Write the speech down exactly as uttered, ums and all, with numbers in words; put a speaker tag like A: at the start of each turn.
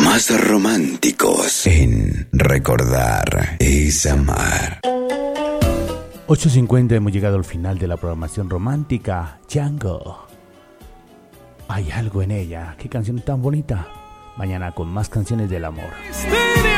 A: más románticos en Recordar es Amar.
B: ocho cincuenta, hemos llegado al final de la programación romántica. Django. Hay algo en ella. Qué canción tan bonita. Mañana con más canciones del amor.